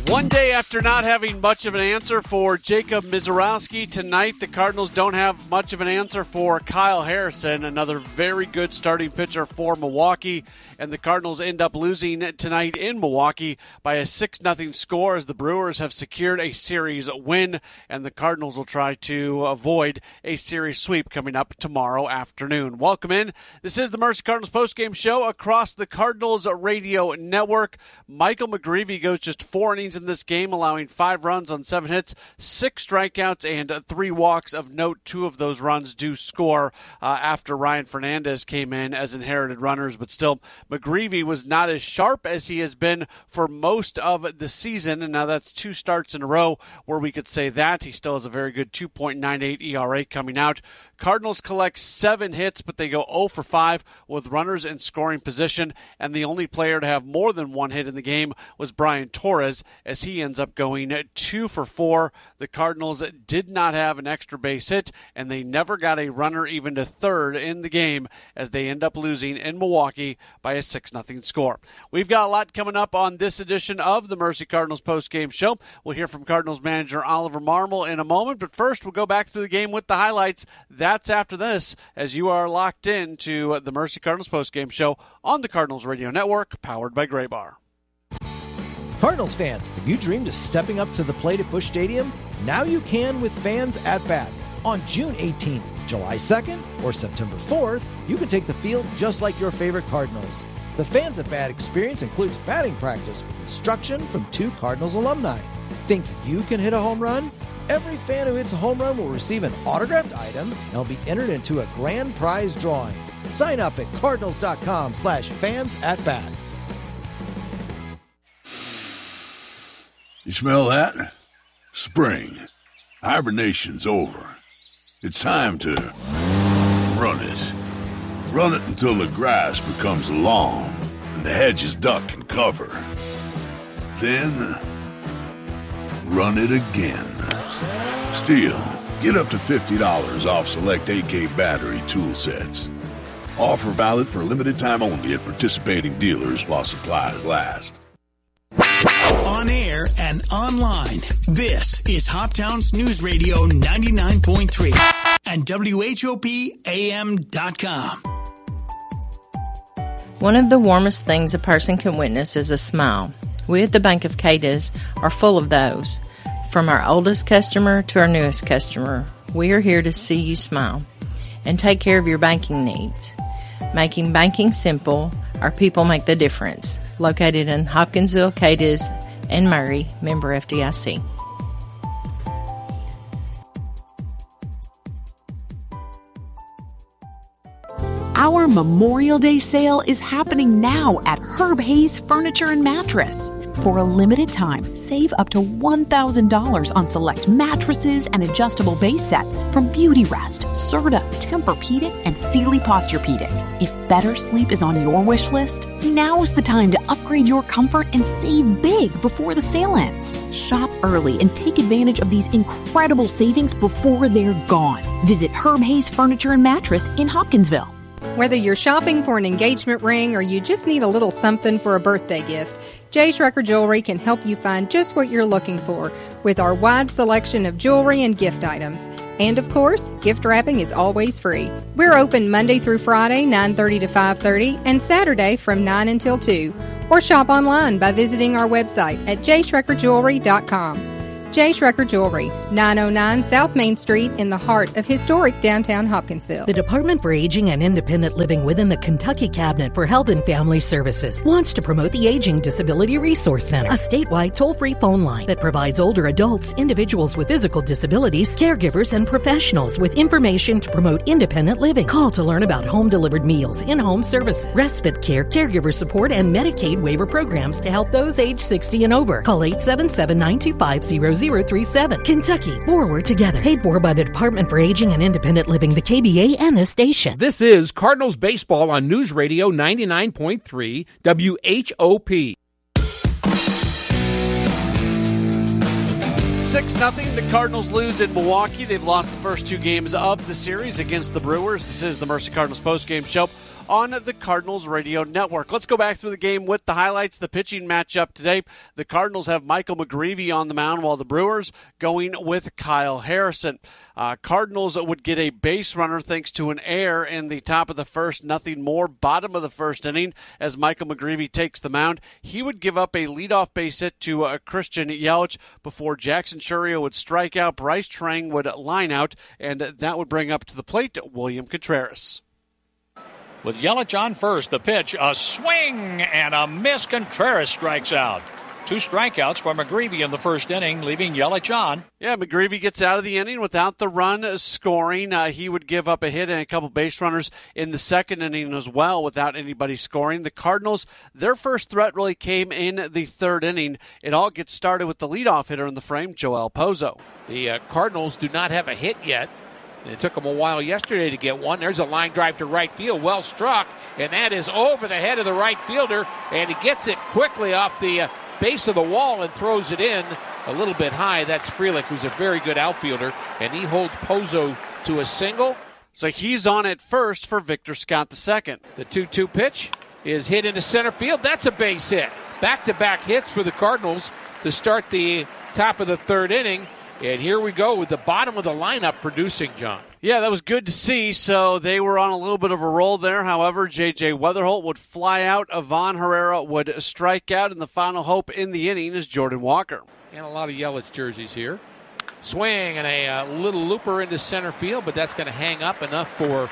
One day after not having much of an answer for Jacob Misiorowski, tonight the Cardinals don't have much of an answer for Kyle Harrison, another very good starting pitcher for Milwaukee, and the Cardinals end up losing tonight in Milwaukee by a 6-0 score as the Brewers have secured a series win, and the Cardinals will try to avoid a series sweep coming up tomorrow afternoon. Welcome in. This is the Mercy Cardinals postgame show across the Cardinals radio network. Michael McGreevy goes just 4 innings in this game, allowing 5 runs on 7 hits, 6 strikeouts, and 3 walks. Of note, 2 of those runs do score after Ryan Fernandez came in as inherited runners, but still, McGreevy was not as sharp as he has been for most of the season, and now that's 2 starts in a row where we could say that. He still has a very good 2.98 ERA coming out. Cardinals collect 7 hits, but they go 0 for 5 with runners in scoring position, and the only player to have more than 1 hit in the game was Brian Torres, as he ends up going 2 for 4. The Cardinals did not have an extra base hit, and they never got a runner even to third in the game, as they end up losing in Milwaukee by a 6-0 score. We've got a lot coming up on this edition of the Mercy Cardinals postgame show. We'll hear from Cardinals manager Oliver Marmol in a moment, but first we'll go back through the game with the highlights. That's after this, as you are locked in to the Mercy Cardinals postgame show on the Cardinals radio network, powered by Gray Bar. Cardinals fans, have you dreamed of stepping up to the plate at Busch Stadium? Now you can with Fans at Bat. On June 18th, July 2nd, or September 4th, you can take the field just like your favorite Cardinals. The Fans at Bat experience includes batting practice with instruction from 2 Cardinals alumni. Think you can hit a home run? Every fan who hits a home run will receive an autographed item and will be entered into a grand prize drawing. Sign up at cardinals.com/fansatbat. You smell that? Spring. Hibernation's over. It's time to run it. Run it until the grass becomes long and the hedges duck and cover. Then, run it again. Stihl, get up to $50 off select AK battery tool sets. Offer valid for a limited time only at participating dealers while supplies last. On air and online, this is Hoptown's News Radio 99.3 and WHOPAM.com. One of the warmest things a person can witness is a smile. We at the Bank of Cadiz are full of those. From our oldest customer to our newest customer, we are here to see you smile and take care of your banking needs. Making banking simple, our people make the difference. Located in Hopkinsville, Cadiz, and Murray, member FDIC. Our Memorial Day sale is happening now at Herb Hayes Furniture and Mattress. For a limited time, save up to $1,000 on select mattresses and adjustable base sets from Beautyrest, Serta, Tempur-Pedic, and Sealy Posturepedic. If better sleep is on your wish list, now's the time to upgrade your comfort and save big before the sale ends. Shop early and take advantage of these incredible savings before they're gone. Visit Herb Hayes Furniture and Mattress in Hopkinsville. Whether you're shopping for an engagement ring or you just need a little something for a birthday gift, Jay Schrecker Jewelry can help you find just what you're looking for with our wide selection of jewelry and gift items. And of course, gift wrapping is always free. We're open Monday through Friday, 9:30 to 5:30, and Saturday from 9 until 2. Or shop online by visiting our website at jschreckerjewelry.com. Jay Schrecker Jewelry, 909 South Main Street in the heart of historic downtown Hopkinsville. The Department for Aging and Independent Living within the Kentucky Cabinet for Health and Family Services wants to promote the Aging Disability Resource Center, a statewide toll-free phone line that provides older adults, individuals with physical disabilities, caregivers, and professionals with information to promote independent living. Call to learn about home-delivered meals, in-home services, respite care, caregiver support, and Medicaid waiver programs to help those age 60 and over. Call 877-925-0037. Kentucky, forward together. Paid for by the Department for Aging and Independent Living, the KBA, and this station. This is Cardinals Baseball on News Radio 99.3 WHOP. 6-0, the Cardinals lose in Milwaukee. They've lost the first 2 games of the series against the Brewers. This is the Mercy Cardinals postgame show on the Cardinals Radio Network. Let's go back through the game with the highlights. The pitching matchup today, the Cardinals have Michael McGreevy on the mound while the Brewers going with Kyle Harrison. Cardinals would get a base runner thanks to an error in the top of the first, nothing more. Bottom of the first inning as Michael McGreevy takes the mound. He would give up a leadoff base hit to Christian Yelich before Jackson Chourio would strike out. Bryce Terang would line out, and that would bring up to the plate William Contreras. With Yelich on first, the pitch, a swing and a miss. Contreras strikes out. 2 strikeouts for McGreevy in the first inning, leaving Yelich on. Yeah, McGreevy gets out of the inning without the run scoring. He would give up a hit and a couple base runners in the second inning as well without anybody scoring. The Cardinals, their first threat really came in the third inning. It all gets started with the leadoff hitter in the frame, Joel Pozo. The Cardinals do not have a hit yet. It took them a while yesterday to get one. There's a line drive to right field, well struck, and that is over the head of the right fielder, and he gets it quickly off the base of the wall and throws it in a little bit high. That's Frelick, who's a very good outfielder, and he holds Pozo to a single. So he's on at first for Victor Scott II. The 2-2 pitch is hit into center field. That's a base hit. Back-to-back hits for the Cardinals to start the top of the third inning. And here we go with the bottom of the lineup producing, John. Yeah, that was good to see. So they were on a little bit of a roll there. However, J.J. Weatherholt would fly out. Ivan Herrera would strike out. And the final hope in the inning is Jordan Walker. And a lot of Yelich jerseys here. Swing and a little looper into center field, but that's going to hang up enough for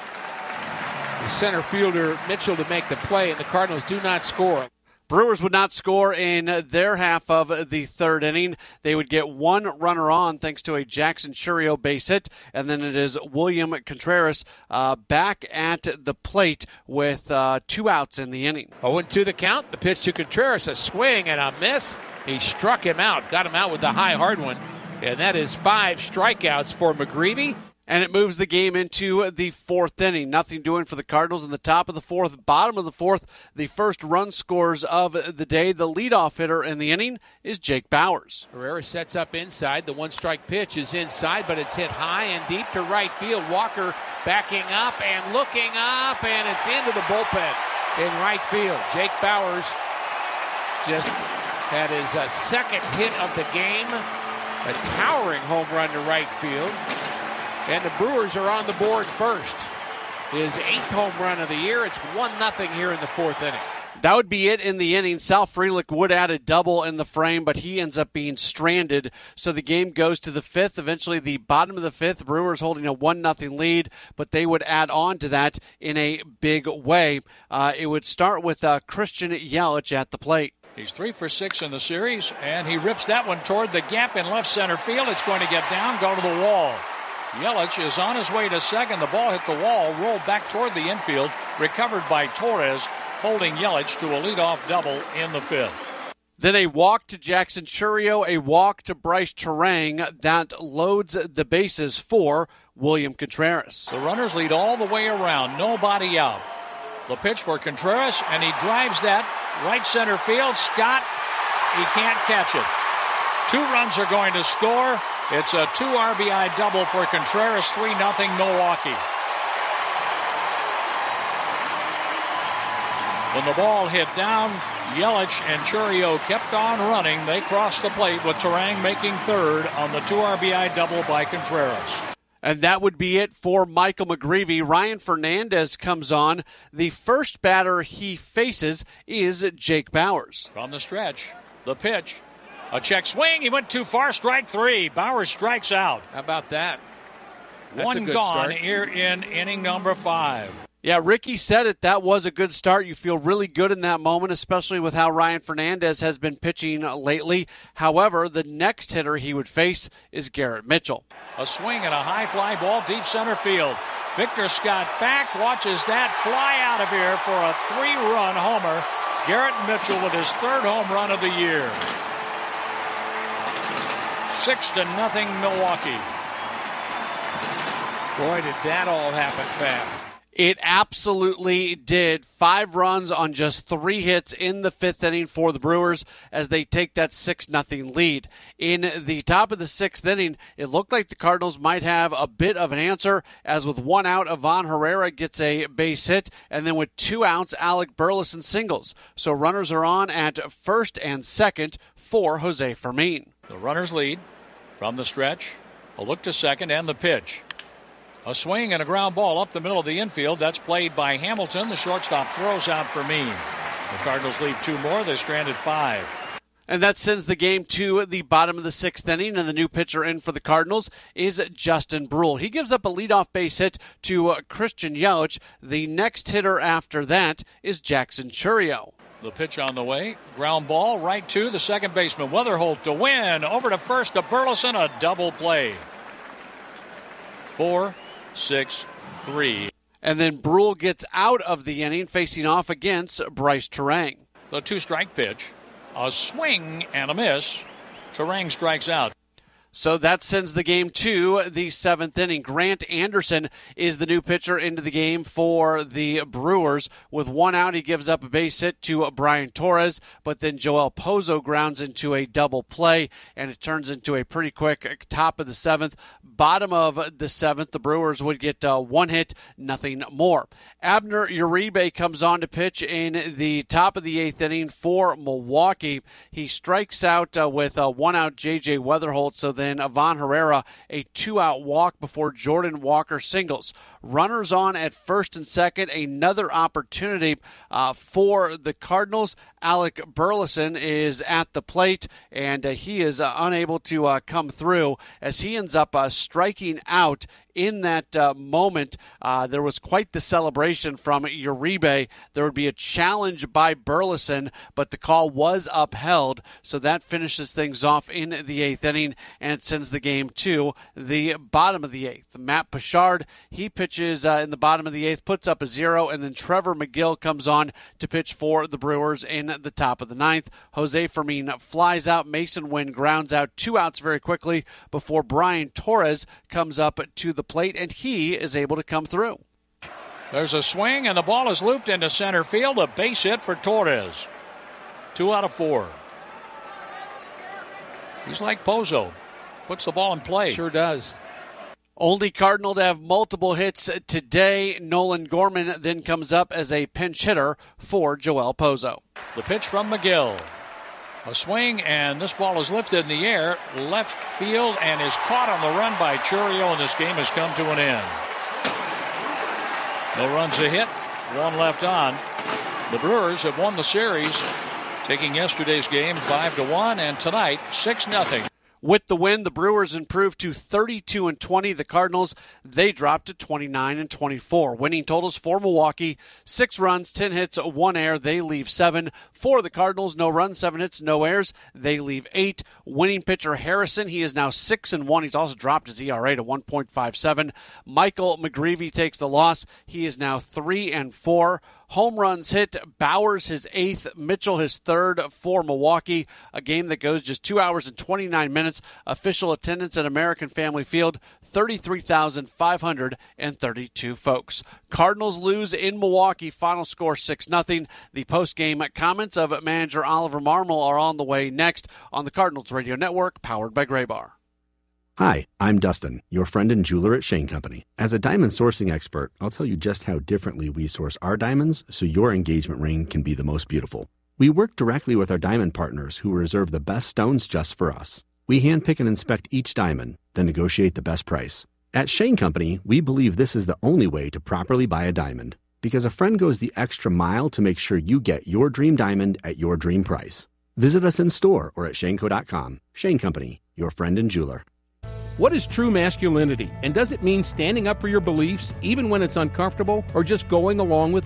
the center fielder Mitchell to make the play. And the Cardinals do not score. Brewers would not score in their half of the third inning. They would get one runner on thanks to a Jackson Chourio base hit, and then it is William Contreras back at the plate with 2 outs in the inning. 0-2 the count. The pitch to Contreras, a swing and a miss. He struck him out, got him out with the high hard one, and that is 5 strikeouts for McGreevy. And it moves the game into the fourth inning. Nothing doing for the Cardinals in the top of the fourth, bottom of the fourth. The first run scores of the day. The leadoff hitter in the inning is Jake Bauers. Herrera sets up inside. The one-strike pitch is inside, but it's hit high and deep to right field. Walker backing up and looking up, and it's into the bullpen in right field. Jake Bauers just had his second hit of the game, a towering home run to right field. And the Brewers are on the board first. His 8th home run of the year. It's 1-0 here in the fourth inning. That would be it in the inning. Sal Frelick would add a double in the frame, but he ends up being stranded. So the game goes to the fifth. Eventually, the bottom of the fifth, Brewers holding a 1-0 lead, but they would add on to that in a big way. It would start with Christian Yelich at the plate. He's 3 for 6 in the series, and he rips that one toward the gap in left center field. It's going to get down, go to the wall. Yelich is on his way to second. The ball hit the wall, rolled back toward the infield, recovered by Torres, holding Yelich to a leadoff double in the fifth. Then a walk to Jackson Chourio, a walk to Bryce Terang. That loads the bases for William Contreras. The runners lead all the way around, nobody out. The pitch for Contreras, and he drives that right center field. Scott, he can't catch it. 2 runs are going to score. It's a 2 RBI double for Contreras, 3-0 Milwaukee. When the ball hit down, Yelich and Chourio kept on running. They crossed the plate with Terang making third on the 2 RBI double by Contreras. And that would be it for Michael McGreevy. Ryan Fernandez comes on. The first batter he faces is Jake Bauers. From the stretch, the pitch. A check swing. He went too far. Strike 3. Bauers strikes out. How about that? That's one gone here in inning number 5. Yeah, Ricky said it. That was a good start. You feel really good in that moment, especially with how Ryan Fernandez has been pitching lately. However, the next hitter he would face is Garrett Mitchell. A swing and a high fly ball deep center field. Victor Scott back, watches that fly out of here for a 3-run homer. Garrett Mitchell with his 3rd home run of the year. 6-0 Milwaukee. Boy, did that all happen fast. It absolutely did. 5 runs on just 3 hits in the 5th inning for the Brewers as they take that 6-0 lead. In the top of the 6th inning, it looked like the Cardinals might have a bit of an answer, as with 1 out, Ivan Herrera gets a base hit, and then with 2 outs, Alec Burleson singles. So runners are on at first and second for Jose Fermin. The runners lead from the stretch. A look to second and the pitch. A swing and a ground ball up the middle of the infield. That's played by Hamilton. The shortstop throws out Fermin. The Cardinals leave 2 more. They're stranded 5. And that sends the game to the bottom of the 6th inning, and the new pitcher in for the Cardinals is Justin Bruihl. He gives up a leadoff base hit to Christian Yelich. The next hitter after that is Jackson Chourio. The pitch on the way. Ground ball right to the second baseman, Weatherholt, to win. Over to first to Burleson. A double play. 4-6-3. And then Bruihl gets out of the inning facing off against Bryce Turang. The 2-strike pitch. A swing and a miss. Turang strikes out. So that sends the game to the 7th inning. Grant Anderson is the new pitcher into the game for the Brewers. With 1 out, he gives up a base hit to Brian Torres, but then Joel Pozo grounds into a double play, and it turns into a pretty quick top of the 7th. Bottom of the 7th, the Brewers would get 1 hit, nothing more. Abner Uribe comes on to pitch in the top of the 8th inning for Milwaukee. He strikes out with 1 out J.J. Weatherholt, so then Ivan Herrera a 2-out walk before Jordan Walker singles. Runners on at first and second. Another opportunity for the Cardinals. Alec Burleson is at the plate, and he is unable to come through as he ends up striking out. In that moment, there was quite the celebration from Uribe. There would be a challenge by Burleson, but the call was upheld, so that finishes things off in the 8th inning, and it sends the game to the bottom of the 8th. Matt Pichard, he pitches in the bottom of the 8th, puts up a 0, and then Trevor McGill comes on to pitch for the Brewers in the top of the 9th. Jose Fermin flies out. Mason Wynn grounds out 2 outs very quickly before Brian Torres comes up to the plate, and he is able to come through. There's a swing, and the ball is looped into center field. A base hit for Torres. 2 out of 4. He's like Pozo. Puts the ball in play. Sure does. Only Cardinal to have multiple hits today. Nolan Gorman then comes up as a pinch hitter for Joel Pozo. The pitch from McGill. A swing, and this ball is lifted in the air, left field, and is caught on the run by Chourio, and this game has come to an end. No runs a hit, 1 left on. The Brewers have won the series, taking yesterday's game 5-1, and tonight 6-0. With the win, the Brewers improved to 32-20. The Cardinals, they dropped to 29-24. Winning totals for Milwaukee: 6 runs, 10 hits, 1 error. They leave 7. For the Cardinals, no runs, 7 hits, no errors. They leave 8. Winning pitcher Harrison, he is now 6-1. He's also dropped his ERA to 1.57. Michael McGreevy takes the loss. He is now 3-4. Home runs hit: Bowers his 8th, Mitchell his 3rd for Milwaukee. A game that goes just 2 hours and 29 minutes. Official attendance at American Family Field, 33,532 folks. Cardinals lose in Milwaukee. Final score 6-0. The post-game comments of manager Oliver Marmol are on the way next on the Cardinals Radio Network, powered by Graybar. Hi, I'm Dustin, your friend and jeweler at Shane Company. As a diamond sourcing expert, I'll tell you just how differently we source our diamonds so your engagement ring can be the most beautiful. We work directly with our diamond partners who reserve the best stones just for us. We handpick and inspect each diamond, then negotiate the best price. At Shane Company, we believe this is the only way to properly buy a diamond, because a friend goes the extra mile to make sure you get your dream diamond at your dream price. Visit us in store or at shaneco.com. Shane Company, your friend and jeweler. What is true masculinity, and does it mean standing up for your beliefs even when it's uncomfortable, or just going along with